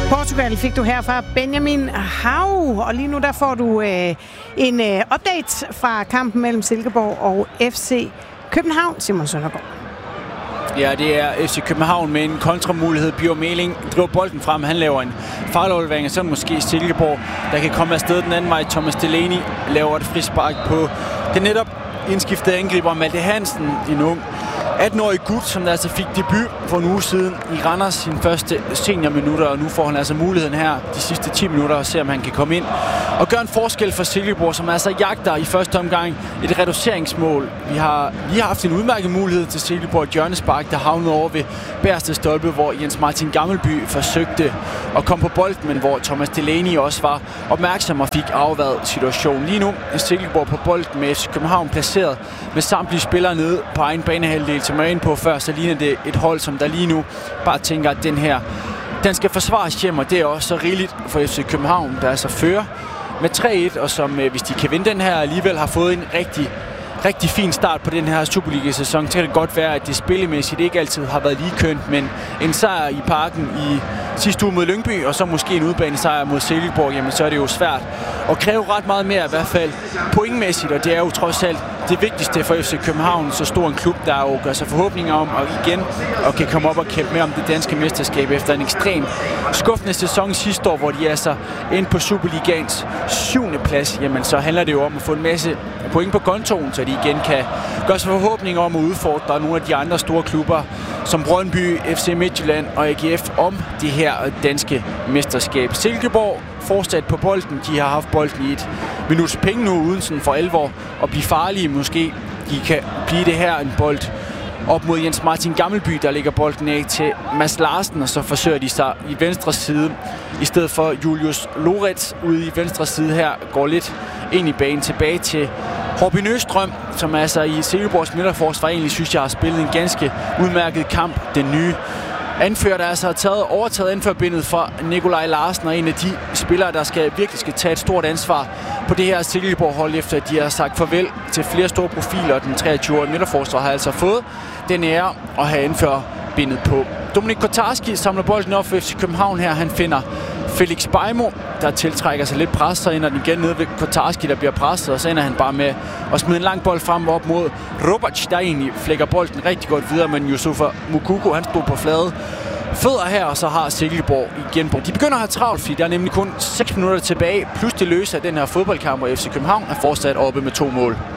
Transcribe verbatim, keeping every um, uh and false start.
Portugal fik du her fra Benjamin Hav, og lige nu der får du øh, en øh, update fra kampen mellem Silkeborg og F C København. Simon Søndergaard. Ja, det er F C København med en kontramulighed. Bjørn Meling driver bolden frem. Han laver en fejlaflevering, og så måske Silkeborg, der kan komme afsted den anden vej. Thomas Delaney laver et frispark på det netop indskiftede angriber Malte Hansen, en ung atten-årig gut, som der altså fik debut for en uge siden i Randers, sin første seniorminutter, og nu får han altså muligheden her de sidste ti minutter at se, om han kan komme ind og gøre en forskel for Silkeborg, som altså jagter i første omgang et reduceringsmål. Vi har lige haft en udmærket mulighed til Silkeborg, et hjørnespark, der havnede over ved bagerste stolpe, hvor Jens Martin Gammelby forsøgte at komme på bolden, men hvor Thomas Delaney også var opmærksom og fik afværet situationen. Lige nu er Silkeborg på bolden med F C København placeret med samtlige spillere nede på egen banehalvdel, som jeg er inde på før, så ligner det et hold, som der lige nu bare tænker, at den her, den skal forsvares hjem, og det er også så rigeligt for F C København, der altså fører med tre et, og som, hvis de kan vinde den her, alligevel har fået en rigtig, rigtig fin start på den her Superliga-sæson. Så kan det godt være, at det spillemæssigt ikke altid har været lige kønt, men en sejr i Parken i sidste uge mod Lyngby, og så måske en udbanesejr mod Silkeborg, jamen så er det jo svært at kræve ret meget mere, i hvert fald pointmæssigt, og det er jo trods alt det vigtigste for F C København, så stor en klub, der jo gør sig forhåbninger om at igen og kan komme op og kæmpe med om det danske mesterskab efter en ekstrem skuffende sæson sidste år, hvor de altså endte på Superligaens syvende plads. Jamen så handler det jo om at få en masse point på kontoen, så de igen kan gøre sig forhåbninger om at udfordre nogle af de andre store klubber, som Brøndby, F C Midtjylland og A G F om det her danske mesterskab. Silkeborg fortsat på bolden. De har haft bolden i et minuts penge nu, uden sådan for alvor at blive farlige. Måske de kan blive det her en bold op mod Jens Martin Gammelby, der lægger bolden af til Mads Larsen, og så forsøger de sig i venstre side, i stedet for Julius Loretz ude i venstre side her, går lidt ind i banen tilbage til Robin Østrøm, som altså i Silkeborgs midterforsvar egentlig synes jeg har spillet en ganske udmærket kamp. Den nye anfører, der altså har taget, overtaget anførbindet fra Nikolaj Larsen, og en af de spillere, der skal, virkelig skal tage et stort ansvar på det her Silkeborg-hold, efter at de har sagt farvel til flere store profiler. Den treogtyve-årige midterforsvar har altså fået den ære at have anførbindet på. Dominik Kotarski samler bolden op for F C København her. Han finder Felix Beimo, der tiltrækker sig lidt pres, så ender den igen nede ved Kotarski, der bliver presset, og så ender han bare med at smide en lang bold frem op mod Robac, der egentlig flækker bolden rigtig godt videre, men Yusufa Mukoko, han stod på flade fødder her, og så har Silkeborg igen. De begynder at have travlt, fordi der er nemlig kun seks minutter tilbage, plus det løser den her fodboldkamp, og F C København er fortsat oppe med to mål.